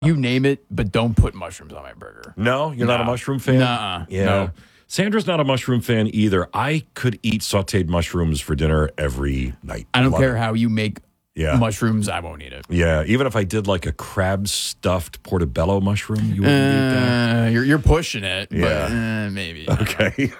You name it, but don't put mushrooms on my burger. No, you're not a mushroom fan? Nuh-uh. Yeah. No. Sandra's not a mushroom fan either. I could eat sauteed mushrooms for dinner every night. I don't Love care it. how you make mushrooms. I won't eat it. Yeah, even if I did like a crab-stuffed portobello mushroom, you wouldn't eat that? You're pushing it, Yeah. but maybe. Okay.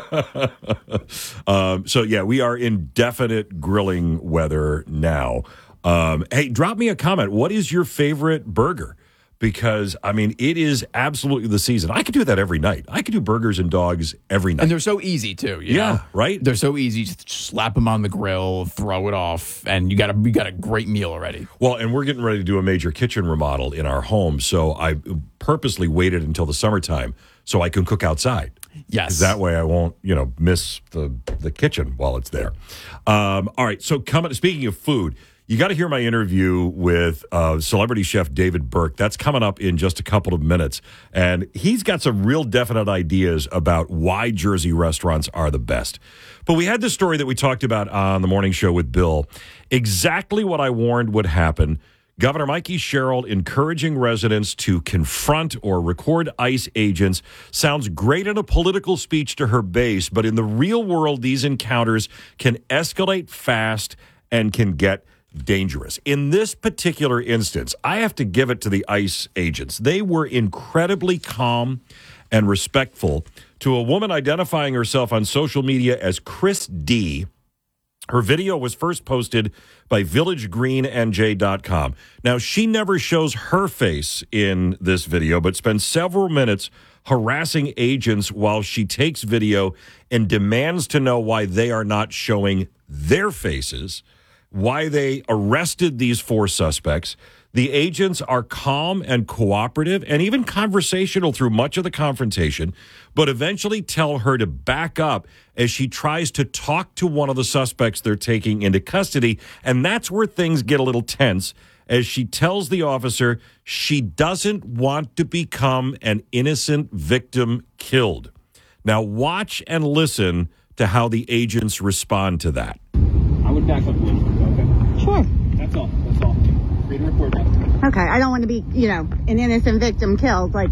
So, yeah, we are in definite grilling weather now. Hey, drop me a comment. What is your favorite burger? Because, I mean, it is absolutely the season. I could do that every night. I could do burgers and dogs every night. And they're so easy, too. You know? Right? They're so easy. Just slap them on the grill, throw it off, and you got a great meal already. Well, and we're getting ready to do a major kitchen remodel in our home, so I purposely waited until the summertime so I can cook outside. Yes. 'Cause that way I won't, miss the kitchen while it's there. All right, so speaking of food, you got to hear my interview with celebrity chef David Burke. That's coming up in just a couple of minutes. And he's got some real definite ideas about why Jersey restaurants are the best. But we had this story that we talked about on the morning show with Bill. Exactly what I warned would happen. Governor Mikey Sherrill encouraging residents to confront or record ICE agents sounds great in a political speech to her base, but in the real world, these encounters can escalate fast and can get dangerous. In this particular instance, I have to give it to the ICE agents. They were incredibly calm and respectful to a woman identifying herself on social media as Chris D. Her video was first posted by villagegreenNJ.com. Now, she never shows her face in this video, but spends several minutes harassing agents while she takes video and demands to know why they are not showing their faces, why they arrested these 4 suspects. The agents are calm and cooperative and even conversational through much of the confrontation, but eventually tell her to back up as she tries to talk to one of the suspects they're taking into custody. And that's where things get a little tense, as she tells the officer she doesn't want to become an innocent victim killed. Now watch and listen to how the agents respond to that. I would back up a little bit, okay? Sure. That's all. Read the report back. Okay, I don't want to be, an innocent victim killed, You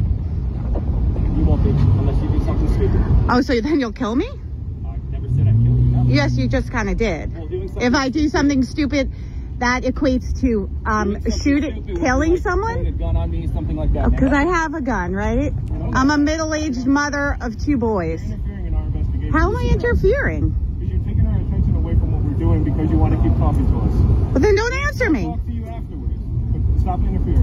won't be, unless you do something stupid. Oh, so then you'll kill me? I never said I'd kill you. No. Yes, you just kind of did. Well, If I do something stupid, that equates to killing someone? Pointing a gun on me, something like that. Because I have a gun, right? I'm a middle-aged mother of 2 boys. You're interfering in our investigation. How am I interfering? Because you're taking our attention away from what we're doing because you want to keep talking to us. Well, then don't answer me. I'll talk to you afterwards. But stop interfering.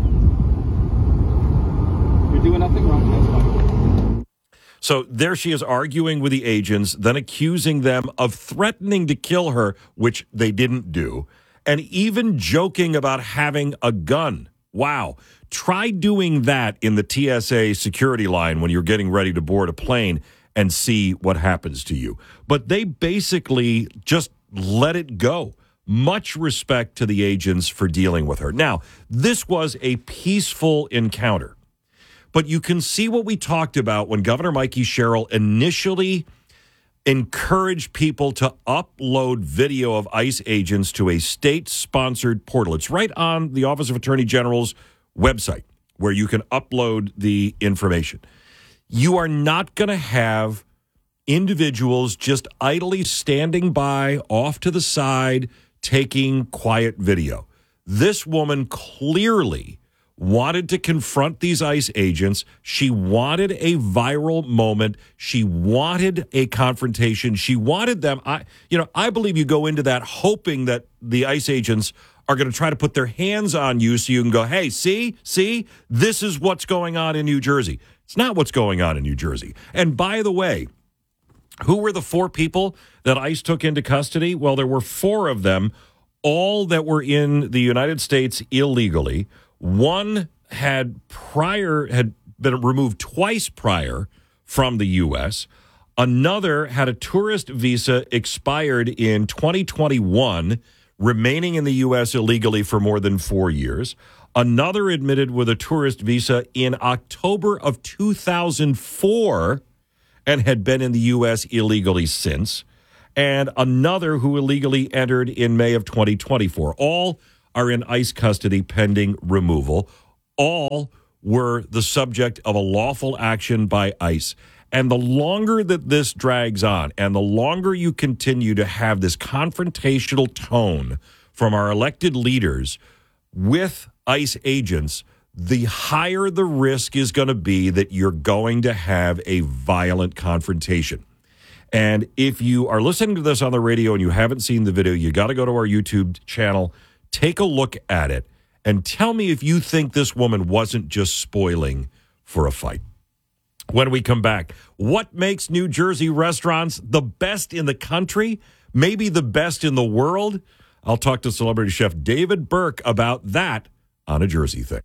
You're doing nothing wrong. That's fine. So there she is arguing with the agents, then accusing them of threatening to kill her, which they didn't do, and even joking about having a gun. Wow. Try doing that in the TSA security line when you're getting ready to board a plane and see what happens to you. But they basically just let it go. Much respect to the agents for dealing with her. Now, this was a peaceful encounter. But you can see what we talked about when Governor Mikey Sherrill initially encouraged people to upload video of ICE agents to a state-sponsored portal. It's right on the Office of Attorney General's website where you can upload the information. You are not going to have individuals just idly standing by off to the side taking quiet video. This woman clearly wanted to confront these ICE agents. She wanted a viral moment. She wanted a confrontation. She wanted them. I believe you go into that hoping that the ICE agents are going to try to put their hands on you so you can go, hey, see, this is what's going on in New Jersey. It's not what's going on in New Jersey. And by the way, who were the 4 people that ICE took into custody? Well, there were 4 of them, all that were in the United States illegally. One had been removed twice prior from the U.S. Another had a tourist visa expired in 2021, remaining in the U.S. illegally for more than 4 years. Another admitted with a tourist visa in October of 2004 and had been in the U.S. illegally since. And another who illegally entered in May of 2024. All are in ICE custody pending removal. all were the subject of a lawful action by ICE. And the longer that this drags on, and the longer you continue to have this confrontational tone from our elected leaders with ICE agents, the higher the risk is going to be that you're going to have a violent confrontation. And if you are listening to this on the radio and you haven't seen the video, you got to go to our YouTube channel, take a look at it, and tell me if you think this woman wasn't just spoiling for a fight. When we come back, what makes New Jersey restaurants the best in the country, maybe the best in the world? I'll talk to celebrity chef David Burke about that on A Jersey Thing.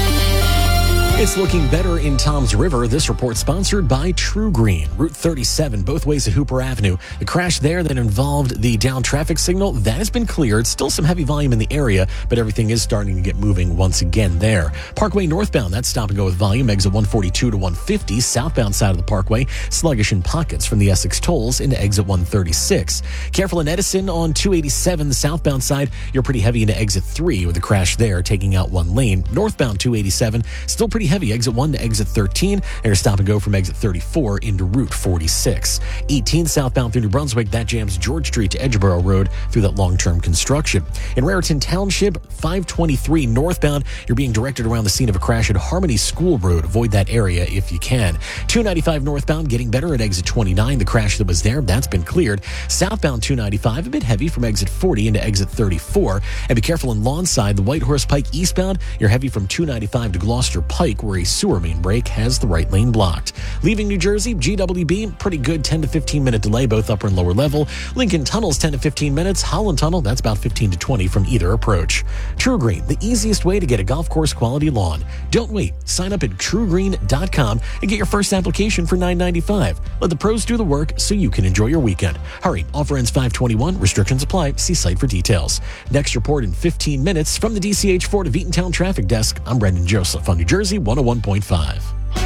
It's looking better in Toms River. This report sponsored by True Green. Route 37, both ways to Hooper Avenue. The crash there that involved the down traffic signal, that has been cleared. Still some heavy volume in the area, but everything is starting to get moving once again there. Parkway northbound, that's stop and go with volume. Exit 142 to 150. Southbound side of the Parkway, sluggish in pockets from the Essex tolls into exit 136. Careful in Edison on 287, the southbound side. You're pretty heavy into exit 3 with a crash there, taking out one lane. Northbound 287, still pretty heavy, exit 1 to exit 13. There's stop and go from exit 34 into Route 46. 18 southbound through New Brunswick, that jams George Street to Edgeboro Road through that long-term construction. In Raritan Township, 523 northbound, you're being directed around the scene of a crash at Harmony School Road. Avoid that area if you can. 295 northbound, getting better at exit 29. The crash that was there, that's been cleared. Southbound 295, a bit heavy from exit 40 into exit 34. And be careful in Lawnside, the White Horse Pike eastbound, you're heavy from 295 to Gloucester Pike, where a sewer main break has the right lane blocked. Leaving New Jersey, GWB, pretty good 10 to 15 minute delay, both upper and lower level. Lincoln Tunnel's 10 to 15 minutes. Holland Tunnel, that's about 15 to 20 from either approach. True Green, the easiest way to get a golf course quality lawn. Don't wait. Sign up at truegreen.com and get your first application for $9.95. Let the pros do the work so you can enjoy your weekend. Hurry. Offer ends 5/21. Restrictions apply. See site for details. Next report in 15 minutes from the DCH Ford of Eatontown Traffic Desk. I'm Brendan Joseph on New Jersey 101.5.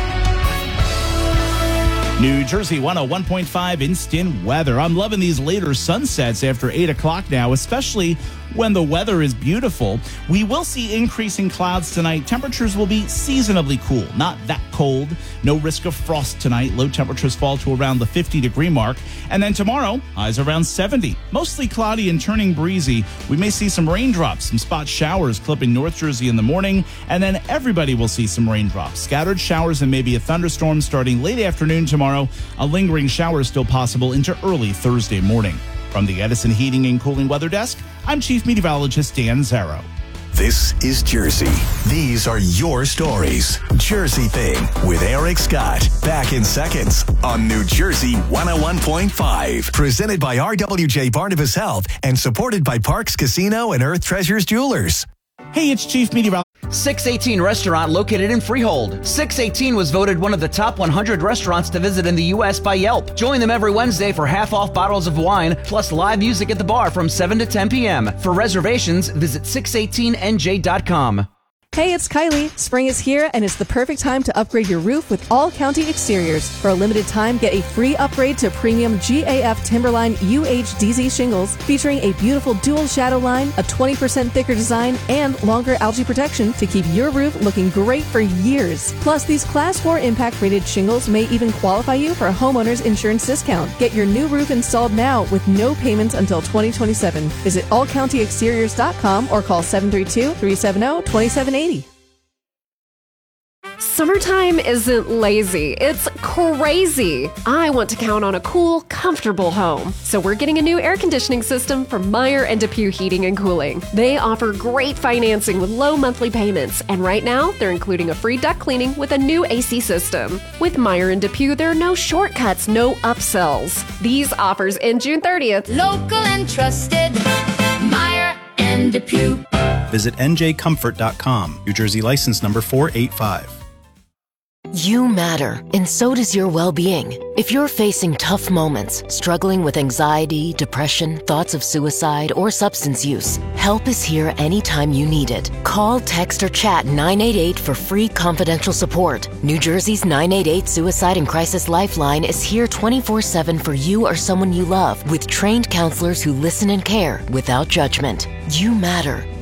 New Jersey 101.5 instant weather. I'm loving these later sunsets after 8 o'clock now, especially when the weather is beautiful. We will see increasing clouds tonight. Temperatures will be seasonably cool, not that cold. No risk of frost tonight. Low temperatures fall to around the 50-degree mark. And then tomorrow, highs around 70. Mostly cloudy and turning breezy. We may see some raindrops, some spot showers clipping North Jersey in the morning, and then everybody will see some raindrops. Scattered showers and maybe a thunderstorm starting late afternoon tomorrow. A lingering shower is still possible into early Thursday morning. From the Edison Heating and Cooling Weather Desk, I'm Chief Meteorologist Dan Zarrow. This is Jersey. These are your stories. Jersey Thing with Eric Scott. Back in seconds on New Jersey 101.5. Presented by RWJ Barnabas Health and supported by Parks Casino and Earth Treasures Jewelers. Hey, it's Chief Meteorologist. 618 Restaurant located in Freehold. 618 was voted one of the top 100 restaurants to visit in the U.S. by Yelp. Join them every Wednesday for half-off bottles of wine, plus live music at the bar from 7 to 10 p.m. For reservations, visit 618nj.com. Hey, it's Kylie. Spring is here, and it's the perfect time to upgrade your roof with All County Exteriors. For a limited time, get a free upgrade to premium GAF Timberline UHDZ shingles, featuring a beautiful dual shadow line, a 20% thicker design, and longer algae protection to keep your roof looking great for years. Plus, these Class 4 impact-rated shingles may even qualify you for a homeowner's insurance discount. Get your new roof installed now with no payments until 2027. Visit allcountyexteriors.com or call 732-370-2780. Summertime isn't lazy, it's crazy. I want to count on a cool, comfortable home. So we're getting a new air conditioning system from Meyer and DePuy Heating and Cooling. They offer great financing with low monthly payments, and right now they're including a free duct cleaning with a new AC system. With Meyer and DePuy, there are no shortcuts, no upsells. These offers end June 30th. Local and trusted, Meyer and DePuy. Visit njcomfort.com. New Jersey license number 485. You matter, and so does your well-being. If you're facing tough moments, struggling with anxiety, depression, thoughts of suicide, or substance use, help is here anytime you need it. Call, text, or chat 988 for free confidential support. New Jersey's 988 Suicide and Crisis Lifeline is here 24/7 for you or someone you love, with trained counselors who listen and care without judgment. You matter.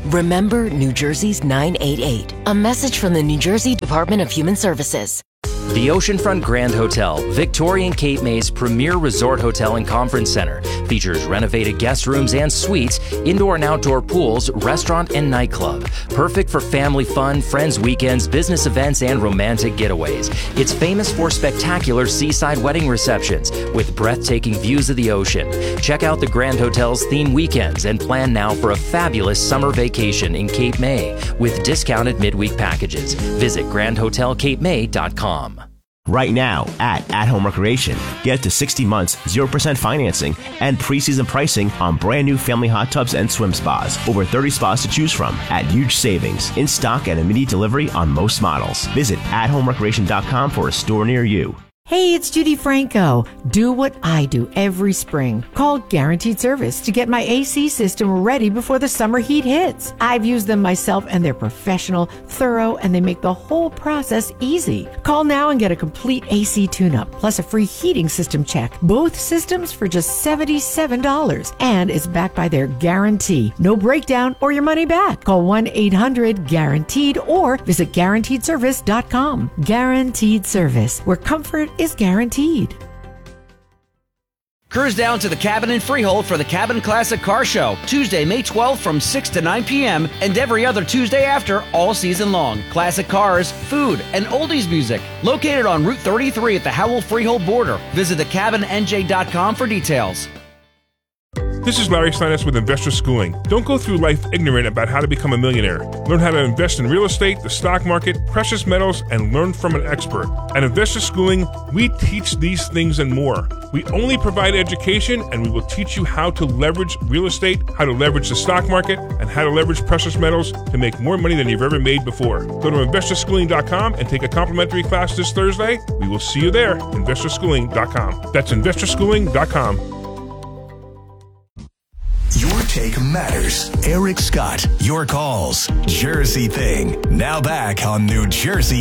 Remember New Jersey's 988. A message from the New Jersey Department of Human Services. The Oceanfront Grand Hotel, Victoria and Cape May's premier resort hotel and conference center, features renovated guest rooms and suites, indoor and outdoor pools, restaurant and nightclub. Perfect for family fun, friends weekends, business events, and romantic getaways. It's famous for spectacular seaside wedding receptions with breathtaking views of the ocean. Check out the Grand Hotel's theme weekends and plan now for a fabulous summer vacation in Cape May with discounted midweek packages. Visit grandhotelcapemay.com. Right now at Home Recreation, get to 60 months, 0% financing, and preseason pricing on brand new family hot tubs and swim spas. Over 30 spas to choose from at huge savings. In stock and immediate delivery on most models. Visit athomerecreation.com for a store near you. Hey, it's Judy Franco. Do what I do every spring. Call Guaranteed Service to get my AC system ready before the summer heat hits. I've used them myself and they're professional, thorough, and they make the whole process easy. Call now and get a complete AC tune-up, plus a free heating system check. Both systems for just $77. And it's backed by their guarantee. No breakdown or your money back. Call 1-800-GUARANTEED or visit GuaranteedService.com. Guaranteed Service, where comfort is guaranteed. Cruise down to the Cabin in Freehold for the Cabin Classic Car Show, Tuesday, May 12th from 6 to 9 p.m. and every other Tuesday after all season long. Classic cars, food, and oldies music. Located on Route 33 at the Howell Freehold border. Visit thecabinnj.com for details. This is Larry Steinitz with Investor Schooling. Don't go through life ignorant about how to become a millionaire. Learn how to invest in real estate, the stock market, precious metals, and learn from an expert. At Investor Schooling, we teach these things and more. We only provide education, and we will teach you how to leverage real estate, how to leverage the stock market, and how to leverage precious metals to make more money than you've ever made before. Go to investorschooling.com and take a complimentary class this Thursday. We will see you there, investorschooling.com. That's investorschooling.com. Your take matters. Eric Scott, your calls. Jersey Thing. Now back on New Jersey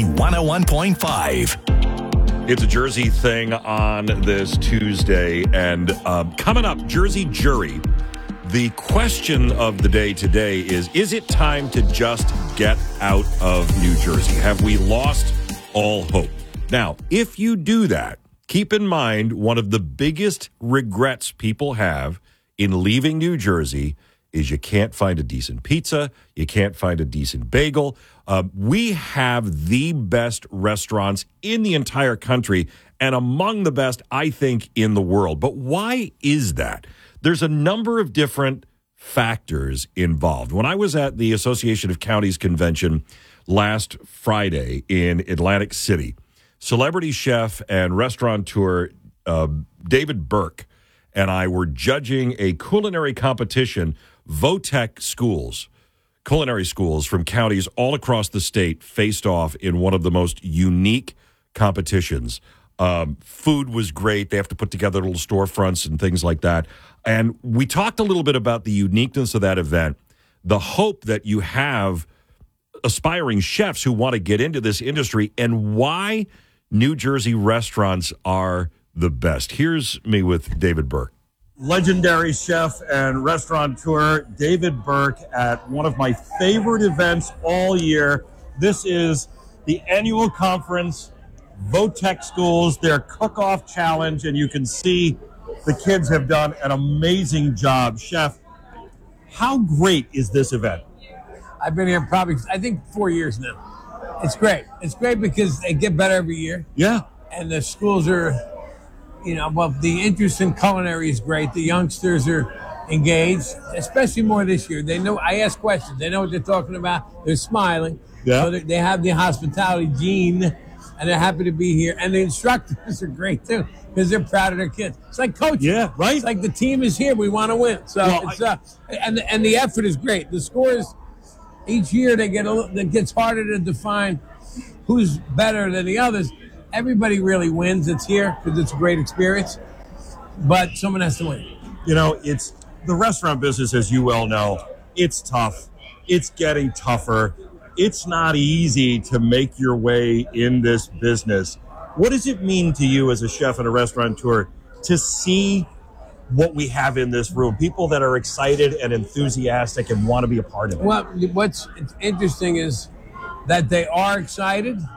101.5. It's a Jersey Thing on this Tuesday. And coming up, Jersey Jury. The question of the day today is it time to just get out of New Jersey? Have we lost all hope? Now, if you do that, keep in mind one of the biggest regrets people have in leaving New Jersey is you can't find a decent pizza, you can't find a decent bagel. We have the best restaurants in the entire country and among the best, I think, in the world. But why is that? There's a number of different factors involved. When I was at the Association of Counties convention last Friday in Atlantic City, celebrity chef and restaurateur David Burke and I were judging a culinary competition. Votech schools, culinary schools from counties all across the state faced off in one of the most unique competitions. Food was great. They have to put together little storefronts and things like that. And we talked a little bit about the uniqueness of that event, the hope that you have aspiring chefs who want to get into this industry, and why New Jersey restaurants are the best. Here's me with David Burke. Legendary chef and restaurateur David Burke at one of my favorite events all year. This is the annual conference, Votech Schools, their cook-off challenge, and you can see the kids have done an amazing job. Chef, how great is this event? I've been here probably, I think, 4 years now. It's great. It's great because they get better every year. Yeah. And the schools are, well, the interest in culinary is great. The youngsters are engaged, especially more this year. They know, I ask questions. They know what they're talking about. They're smiling. Yeah. So they have the hospitality gene, and they're happy to be here. And the instructors are great, too, because they're proud of their kids. It's like coaching. Yeah, right. It's like the team is here. We want to win. So, well, and the effort is great. The scores, each year it gets harder to define who's better than the others. Everybody really wins that's here because it's a great experience, but someone has to win. It's the restaurant business, as you well know, it's tough. It's getting tougher. It's not easy to make your way in this business. What does it mean to you as a chef and a restaurateur to see what we have in this room. People that are excited and enthusiastic and want to be a part of it. Well, what's interesting is that they are excited.